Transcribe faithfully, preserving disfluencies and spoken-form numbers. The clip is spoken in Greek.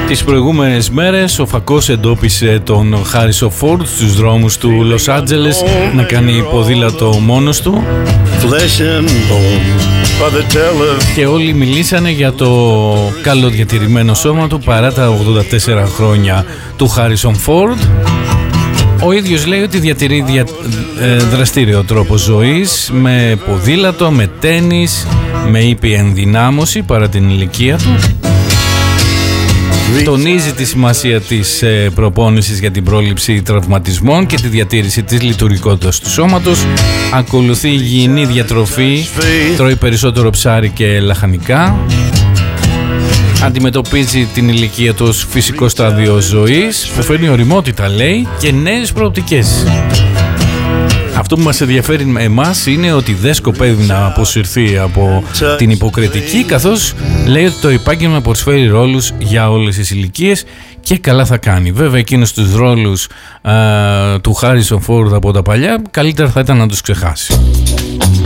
Τις προηγούμενες μέρες ο Φακός εντόπισε τον Χάρισον Φόρντ στους δρόμους του Λος Άντζελες να κάνει ποδήλατο μόνος του και όλοι μιλήσανε για το καλοδιατηρημένο σώμα του παρά τα ογδόντα τέσσερα χρόνια του Χάρισον Φόρντ. Ο ίδιος λέει ότι διατηρεί δια, ε, δραστήριο τρόπο ζωής με ποδήλατο, με τένις, με ήπια ενδυνάμωση παρά την ηλικία του. Τονίζει τη σημασία της ε, προπόνησης για την πρόληψη τραυματισμών και τη διατήρηση της λειτουργικότητας του σώματος. Ακολουθεί υγιεινή διατροφή, τρώει περισσότερο ψάρι και λαχανικά. Αντιμετωπίζει την ηλικία του ως φυσικό στάδιο ζωής, που φέρνει ωριμότητα, λέει, και νέες προοπτικές. Αυτό που μας ενδιαφέρει εμάς είναι ότι δεν σκοπεύει να αποσυρθεί από την υποκριτική, καθώς λέει ότι το επάγγελμα προσφέρει ρόλους για όλες τις ηλικίες και καλά θα κάνει. Βέβαια εκείνους τους ρόλους α, του Χάρισον Φόρντ από τα παλιά καλύτερα θα ήταν να τους ξεχάσει.